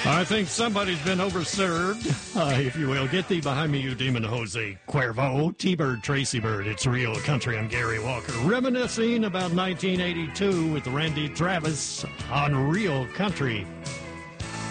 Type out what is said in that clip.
I think somebody's been overserved, if you will. Get thee behind me, you demon Jose Cuervo. T-Bird, Tracy Bird. It's Real Country. I'm Gary Walker. Reminiscing about 1982 with Randy Travis on Real Country.